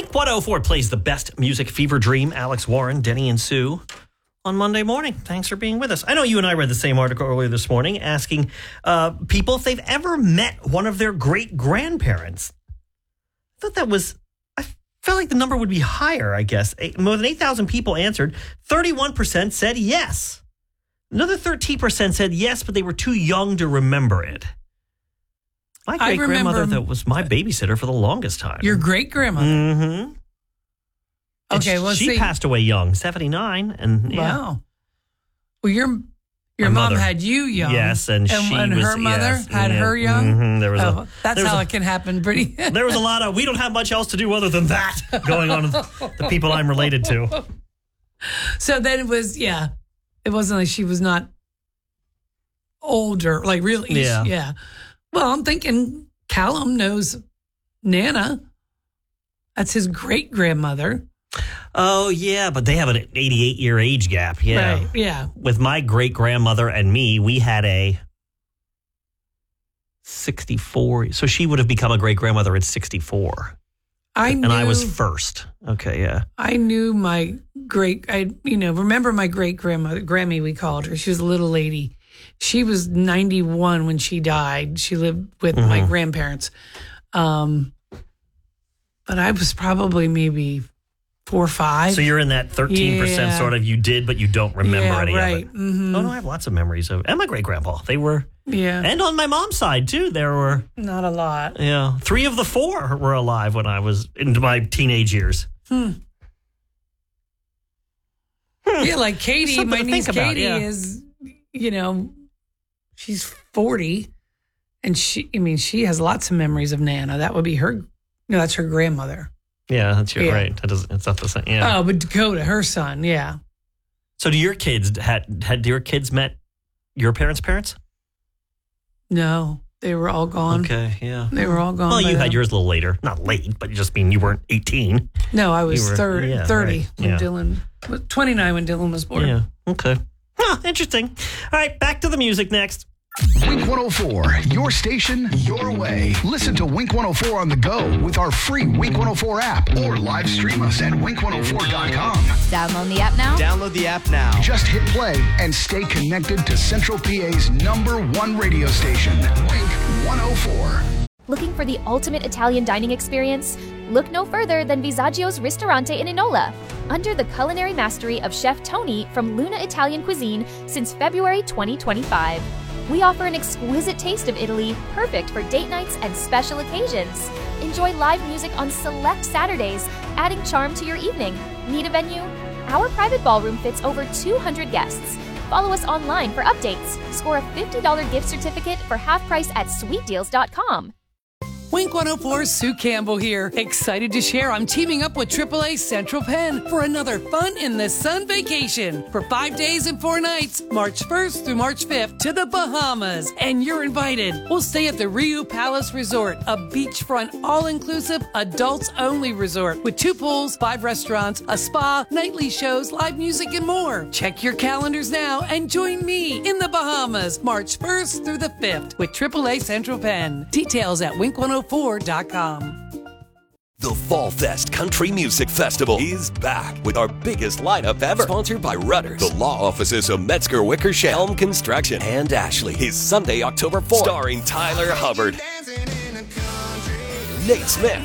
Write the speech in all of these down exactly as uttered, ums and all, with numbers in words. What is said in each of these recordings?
Wink one oh four plays the best music fever dream. Alex Warren, Denny and Sue on Monday morning. Thanks for being with us. I know you and I read the same article earlier this morning asking uh, people if they've ever met one of their great-grandparents. I thought that was, I felt like the number would be higher, I guess. More than eight thousand people answered. thirty-one percent said yes. Another thirteen percent said yes, but they were too young to remember it. My great-grandmother that was my babysitter for the longest time. Your great-grandmother? Mm-hmm. Okay, well, she see, passed away young, seventy-nine, and yeah. Wow. Well, your your My mom mother. had you young, yes, and, and she and was, her mother yes, had yeah, her young. Mm-hmm, there was oh, a, that's there was how a, it can happen. Pretty. There was a lot of we don't have much else to do other than that going on with the people I'm related to. So then it was yeah, it wasn't like she was not older, like really. Yeah, yeah. Well, I'm thinking Callum knows Nana. That's his great grandmother. Oh, yeah, but they have an eighty-eight year age gap. Yeah. Right, yeah. With my great grandmother and me, we had a sixty-four. So she would have become a great grandmother at sixty-four. I knew, and I was first. Okay, yeah. I knew my great, I, you know, remember my great grandmother, Grammy, we called her. She was a little lady. She was ninety-one when she died. She lived with mm-hmm. my grandparents. Um, but I was probably maybe four or five. So you're in that thirteen percent yeah. sort of you did, but you don't remember yeah, any right. of it. Mm-hmm. Oh, no, I have lots of memories of And my great-grandpa. They were, yeah. And on my mom's side, too, there were. Not a lot. Yeah. Three of the four were alive when I was into my teenage years. Hmm. hmm. Yeah, like Katie, my niece Katie about, yeah. is, you know, she's forty. And she, I mean, she has lots of memories of Nana. That would be her, no, that's her grandmother. Yeah, that's your yeah. right. That doesn't. It's not the same. Yeah. Oh, but Dakota, her son, yeah. So, do your kids had had your kids met your parents' parents? No, they were all gone. Okay, yeah, they were all gone. Well, you then. had yours a little later, not late, but you just mean you weren't eighteen. No, I was were, thirty, yeah, thirty right. when yeah. Dylan, twenty-nine when Dylan was born. Yeah. Okay. Huh, interesting. All right, back to the music next. Wink one oh four, your station, your way. Listen to Wink one oh four on the go with our free Wink one oh four app or live stream us at wink one oh four dot com. Download the app now. Download the app now. Just hit play and stay connected to Central P A's number one radio station, Wink one oh four. Looking for the ultimate Italian dining experience? Look no further than Visaggio's Ristorante in Enola. Under the culinary mastery of Chef Tony from Luna Italian Cuisine since February twenty twenty-five. We offer an exquisite taste of Italy, perfect for date nights and special occasions. Enjoy live music on select Saturdays, adding charm to your evening. Need a venue? Our private ballroom fits over two hundred guests. Follow us online for updates. Score a fifty dollars gift certificate for half price at sweet deals dot com. Wink one oh four's Sue Campbell here. Excited to share I'm teaming up with triple A Central Penn for another fun in the sun vacation for five days and four nights, March first through March fifth to the Bahamas. And you're invited. We'll stay at the Riu Palace Resort, a beachfront, all-inclusive, adults-only resort with two pools, five restaurants, a spa, nightly shows, live music, and more. Check your calendars now and join me in the Bahamas, March first through the fifth with triple A Central Penn. Details at wink one oh four dot com. The Fall Fest Country Music Festival is back with our biggest lineup ever. Sponsored by Rudders, the law offices of Metzger Wickersham, Helm Construction, and Ashley. Is Sunday, October fourth. Starring Tyler Hubbard, Nate Smith,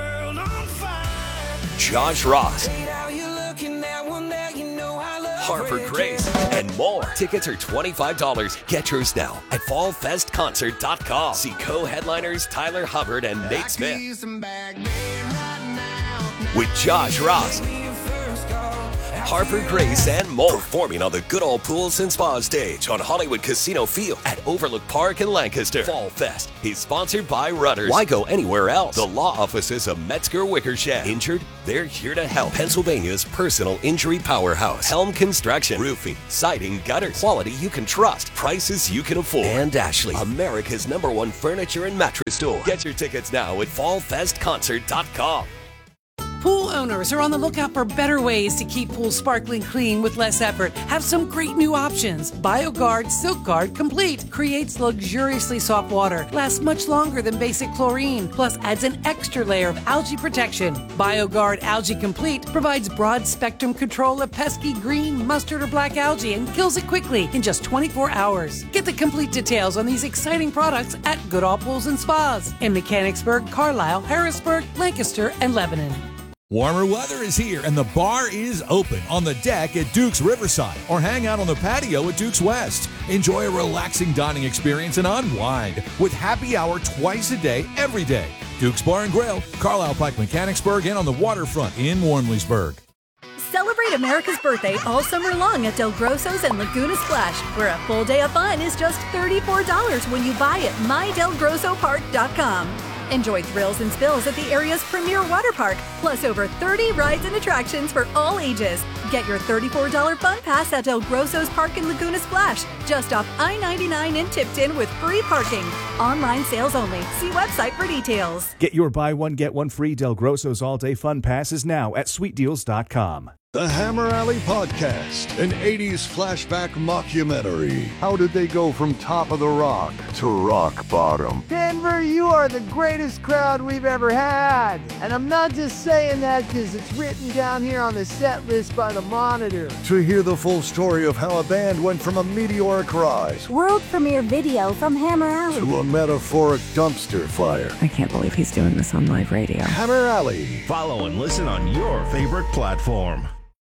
Josh Ross, Harper Grace, and more. Tickets are twenty-five dollars. Get yours now at fall fest concert dot com. See co-headliners Tyler Hubbard and Nate Smith with Josh Ross, Harper Grace, and more. Performing on the Good Old Pools and Spa stage on Hollywood Casino Field at Overlook Park in Lancaster. Fall Fest is sponsored by Rudders. Why go anywhere else? The law offices of Metzger Wickersham. Injured? They're here to help. Pennsylvania's personal injury powerhouse. Helm Construction. Roofing, siding, gutters. Quality you can trust. Prices you can afford. And Ashley, America's number one furniture and mattress store. Get your tickets now at fall fest concert dot com. Pool Pool owners are on the lookout for better ways to keep pools sparkling clean with less effort. Have some great new options. BioGuard Silk Guard Complete creates luxuriously soft water, lasts much longer than basic chlorine, plus adds an extra layer of algae protection. BioGuard Algae Complete provides broad spectrum control of pesky green, mustard, or black algae and kills it quickly in just twenty-four hours. Get the complete details on these exciting products at Goodall Pools and Spas in Mechanicsburg, Carlisle, Harrisburg, Lancaster, and Lebanon. Warmer weather is here, and the bar is open on the deck at Duke's Riverside, or hang out on the patio at Duke's West. Enjoy a relaxing dining experience and unwind with happy hour twice a day, every day. Duke's Bar and Grill, Carlisle Pike, Mechanicsburg, and on the waterfront in Warmleysburg. Celebrate America's birthday all summer long at Del Grosso's and Laguna Splash, where a full day of fun is just thirty-four dollars when you buy at my del grosso park dot com. Enjoy thrills and spills at the area's premier water park, plus over thirty rides and attractions for all ages. Get your thirty-four dollars fun pass at Del Grosso's Park in Laguna Splash, just off I ninety-nine in Tipton with free parking. Online sales only. See website for details. Get your buy one, get one free Del Grosso's all-day fun passes now at sweet deals dot com. The Hammer Alley Podcast, an eighties flashback mockumentary. How did they go from top of the rock to rock bottom? Denver, you are the greatest crowd we've ever had. And I'm not just saying that because it's written down here on the set list by the Monitor. To hear the full story of how a band went from a meteoric rise, world premiere video from Hammer Alley, to a metaphoric dumpster fire. I can't believe he's doing this on live radio. Hammer Alley. Follow and listen on your favorite platform.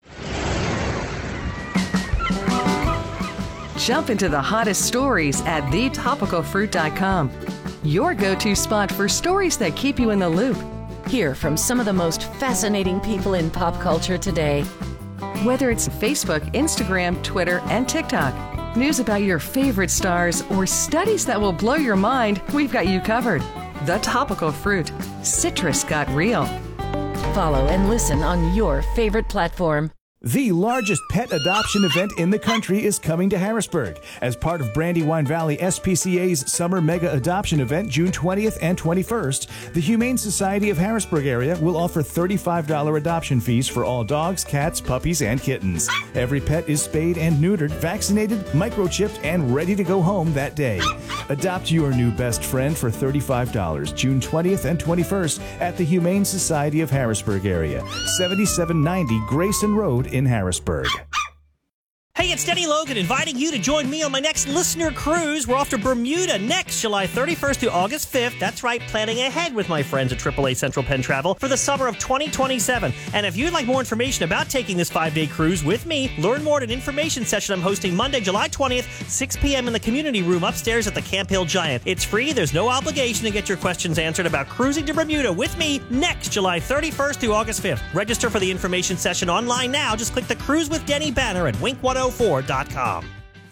Jump into the hottest stories at the topical fruit dot com. Your go-to spot for stories that keep you in the loop. Hear from some of the most fascinating people in pop culture today. Whether it's Facebook, Instagram, Twitter, and TikTok, news about your favorite stars, or studies that will blow your mind, we've got you covered. The Topical Fruit. Citrus got real. Follow and listen on your favorite platform. The largest pet adoption event in the country is coming to Harrisburg. As part of Brandywine Valley S P C A's Summer Mega Adoption Event, June twentieth and twenty-first, the Humane Society of Harrisburg area will offer thirty-five dollars adoption fees for all dogs, cats, puppies, and kittens. Every pet is spayed and neutered, vaccinated, microchipped, and ready to go home that day. Adopt your new best friend for thirty-five dollars, June twentieth and twenty-first at the Humane Society of Harrisburg area, seventy-seven ninety Grayson Road in Harrisburg. Hey, it's Denny Logan inviting you to join me on my next listener cruise. We're off to Bermuda next July thirty-first to August fifth. That's right, planning ahead with my friends at triple A Central Penn Travel for the summer of twenty twenty-seven. And if you'd like more information about taking this five-day cruise with me, learn more at an information session I'm hosting Monday, July twentieth, six p.m. in the community room upstairs at the Camp Hill Giant. It's free. There's no obligation to get your questions answered about cruising to Bermuda with me next July thirty-first to August fifth. Register for the information session online now. Just click the Cruise with Denny banner at wink one oh four dot com.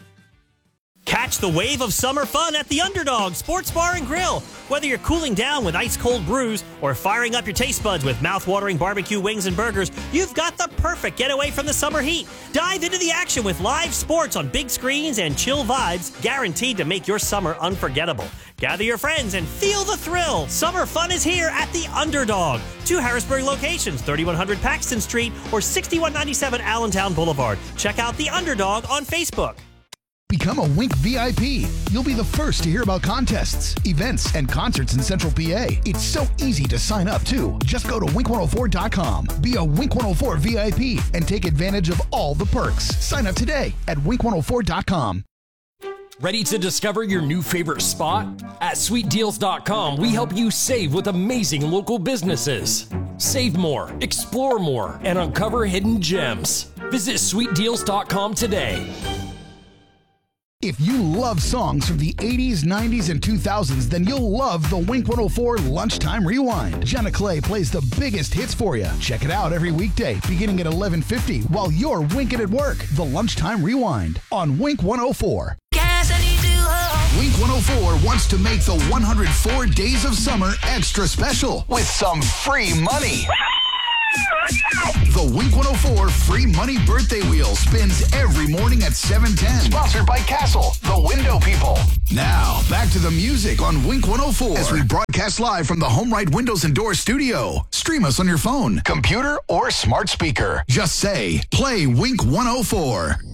Catch the wave of summer fun at the Underdog Sports Bar and Grill. Whether you're cooling down with ice-cold brews or firing up your taste buds with mouth-watering barbecue wings and burgers, you've got the perfect getaway from the summer heat. Dive into the action with live sports on big screens and chill vibes, guaranteed to make your summer unforgettable. Gather your friends and feel the thrill. Summer fun is here at the Underdog. Two Harrisburg locations, thirty-one hundred Paxton Street or sixty-one ninety-seven Allentown Boulevard. Check out the Underdog on Facebook. Become a Wink V I P. You'll be the first to hear about contests, events, and concerts in Central P A. It's so easy to sign up, too. Just go to wink one oh four dot com. Be a Wink one oh four V I P and take advantage of all the perks. Sign up today at wink one oh four dot com. Ready to discover your new favorite spot? At sweet deals dot com, we help you save with amazing local businesses. Save more, explore more, and uncover hidden gems. Visit sweet deals dot com today. If you love songs from the eighties, nineties, and two thousands, then you'll love the Wink one oh four Lunchtime Rewind. Jenna Clay plays the biggest hits for you. Check it out every weekday, beginning at eleven fifty, while you're winking at work. The Lunchtime Rewind on Wink one oh four. Wink one oh four wants to make the one hundred four Days of Summer extra special with some free money. The Wink one oh four Free Money Birthday Wheel spins every morning at seven ten. Sponsored by Castle, the window people. Now, back to the music on Wink one oh four as we broadcast live from the HomeRight Windows and Doors studio. Stream us on your phone, computer, or smart speaker. Just say, play Wink one oh four.